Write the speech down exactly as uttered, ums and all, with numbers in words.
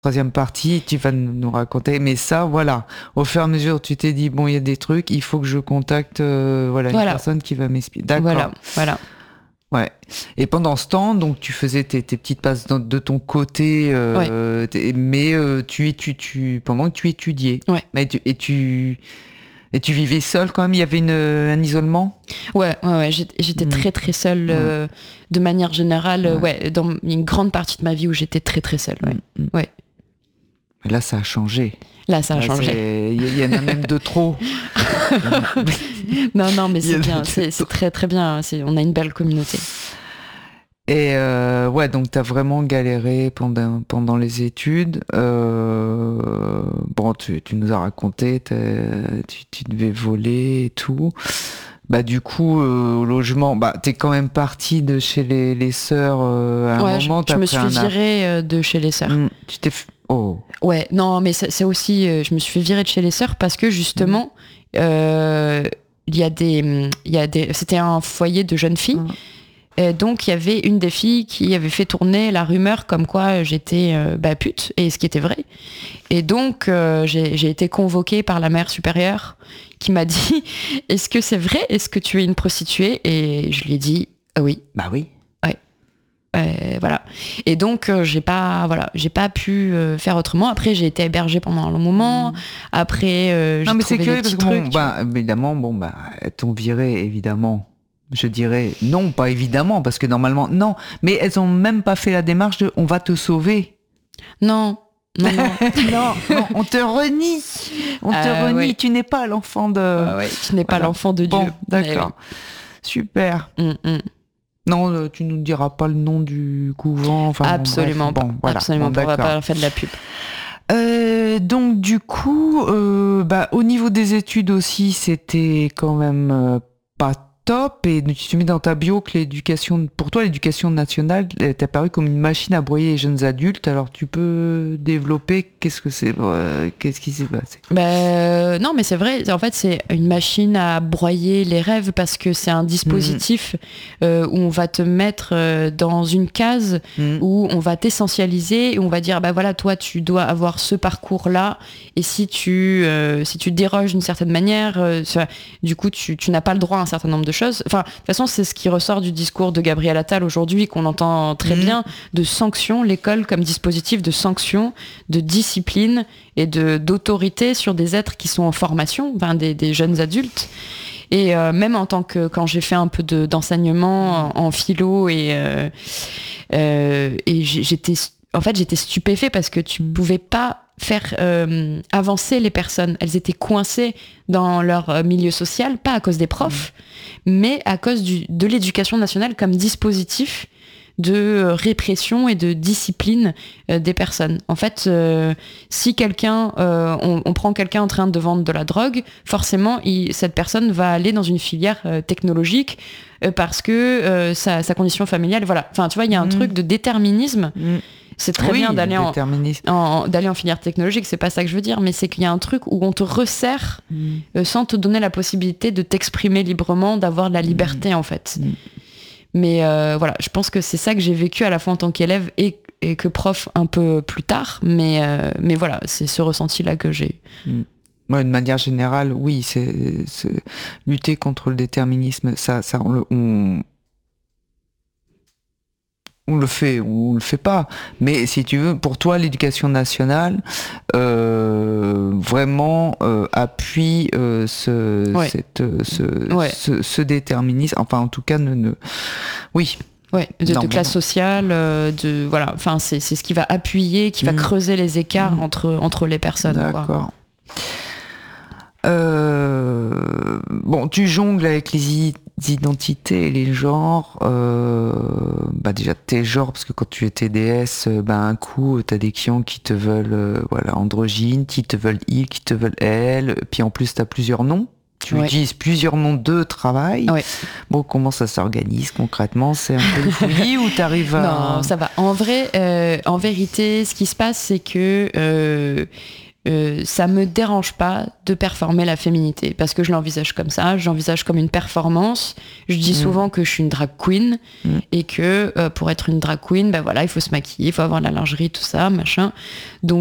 troisième partie, tu vas nous raconter. Mais ça, voilà, au fur et à mesure, tu t'es dit, bon, il y a des trucs, il faut que je contacte euh, voilà, Voilà. une personne qui va m'expliquer. D'accord. Voilà, voilà. Ouais. Et pendant ce temps, donc tu faisais tes, tes petites passes de, de ton côté, euh, ouais. mais euh, tu, tu, tu, pendant que tu étudiais. Ouais. Mais tu, et tu, et tu vivais seule quand même. Il y avait une, un isolement. Ouais, ouais, ouais. J'étais, j'étais mmh. très, très seule euh, mmh. de manière générale. Ouais. ouais, dans une grande partie de ma vie où j'étais très, très seule. Ouais. Mmh. ouais. Là, ça a changé. Là, ça a Là, changé. Il y, y en a même de trop. non, non, mais c'est bien. C'est, c'est très, très bien. C'est, on a une belle communauté. Et euh, ouais, donc tu as vraiment galéré pendant, pendant les études. Euh, bon, tu, tu nous as raconté, tu, tu devais voler et tout. Bah du coup, euh, au logement, bah t'es quand même partie de chez les, les sœurs euh, à un ouais, moment. Je, je me suis virée euh, de chez les sœurs. Mmh, tu t'es f... Oh. Ouais, non, mais c'est, c'est aussi, euh, je me suis fait virer de chez les sœurs parce que justement, mmh. euh, il y a des, il y a des, c'était un foyer de jeunes filles. Mmh. Et donc il y avait une des filles qui avait fait tourner la rumeur comme quoi j'étais euh, bah, pute, et ce qui était vrai. Et donc euh, j'ai, j'ai été convoquée par la mère supérieure qui m'a dit « Est-ce que c'est vrai ? Est-ce que tu es une prostituée ?» Et je lui ai dit ah, « Oui. » Bah oui. Ouais. Euh, voilà. Et donc euh, j'ai pas, voilà, j'ai pas pu euh, faire autrement. Après j'ai été hébergée pendant un long moment. Mmh. Après euh, j'ai non, mais trouvé c'est que, des petits parce que trucs. Bon, bah, évidemment, bon bah, elles t'ont viré évidemment. Je dirais non, pas évidemment, parce que normalement, non. Mais elles ont même pas fait la démarche de on va te sauver. Non. Non, non. non, non, on te renie. On euh, te renie. Oui. Tu n'es pas l'enfant de. Ah ouais, tu n'es voilà. pas l'enfant de Dieu. Bon, d'accord. Oui. Super. Mm, mm. Non, euh, tu nous diras pas le nom du couvent. Enfin, absolument bon, pas. Bon, voilà. Absolument bon, pas. On va pas faire de la pub. Euh, donc du coup, euh, bah, au niveau des études aussi, c'était quand même euh, pas top. Et tu mets dans ta bio que l'éducation, pour toi, l'éducation nationale est apparue comme une machine à broyer les jeunes adultes. Alors tu peux développer qu'est-ce que c'est, euh, qu'est-ce qui s'est passé? Bah, euh, non, mais c'est vrai. En fait, c'est une machine à broyer les rêves parce que c'est un dispositif mmh. euh, où on va te mettre euh, dans une case mmh. où on va t'essentialiser et on va dire bah voilà, toi tu dois avoir ce parcours-là et si tu euh, si tu déroges d'une certaine manière, euh, ça, du coup tu, tu n'as pas le droit à un certain nombre de choses. Enfin, de toute façon, c'est ce qui ressort du discours de Gabriel Attal aujourd'hui, qu'on entend très mmh. bien, de sanctions, l'école comme dispositif de sanctions, de discipline et de, d'autorité sur des êtres qui sont en formation, enfin, des, des jeunes adultes. Et euh, même en tant que, quand j'ai fait un peu de, d'enseignement en, en philo et, euh, euh, et j'étais, en fait, j'étais stupéfait parce que tu pouvais pas faire euh, avancer les personnes. Elles étaient coincées dans leur milieu social, pas à cause des profs, mmh. mais à cause du, de l'éducation nationale comme dispositif de répression et de discipline euh, des personnes. En fait, euh, si quelqu'un, euh, on, on prend quelqu'un en train de vendre de la drogue, forcément, il, cette personne va aller dans une filière euh, technologique euh, parce que euh, sa, sa condition familiale, voilà. Enfin, tu vois, il y a un mmh. truc de déterminisme. Mmh. C'est très oui, bien d'aller en, en, d'aller en filière technologique, c'est pas ça que je veux dire, mais c'est qu'il y a un truc où on te resserre mmh. euh, sans te donner la possibilité de t'exprimer librement, d'avoir de la liberté, mmh. en fait. Mmh. Mais euh, voilà, je pense que c'est ça que j'ai vécu à la fois en tant qu'élève et, et que prof un peu plus tard. Mais, euh, mais voilà, c'est ce ressenti-là que j'ai. Mmh. Ouais, de manière générale, oui, c'est, c'est lutter contre le déterminisme. Ça, ça, on le, on, on le fait ou on le fait pas. Mais si tu veux, pour toi, l'éducation nationale euh, vraiment euh, appuie euh, ce, ouais. cette, ce, ouais. ce, ce déterminisme. Enfin, en tout cas, ne, ne... oui. Ouais, de, de classe sociale, euh, de voilà. Enfin, c'est, c'est ce qui va appuyer, qui va mmh. creuser les écarts mmh. entre entre les personnes. D'accord. Quoi. Euh, bon, tu jongles avec les identités et les genres. Euh, bah déjà tes genres, parce que quand tu es T D S, bah un coup t'as des clients qui te veulent, euh, voilà, androgynes, qui te veulent il, qui te veulent elle. Puis en plus t'as plusieurs noms. Tu ouais. utilises plusieurs noms de travail. Ouais. Bon, comment ça s'organise concrètement? C'est un peu fouillis ou t'arrives à... Non, ça va. En vrai, euh, en vérité, ce qui se passe, c'est que euh, euh, ça me dérange pas de performer la féminité parce que je l'envisage comme ça, j'envisage comme une performance. Je dis mmh. souvent que je suis une drag queen mmh. et que euh, pour être une drag queen, ben voilà, il faut se maquiller, il faut avoir de la lingerie, tout ça, machin. Donc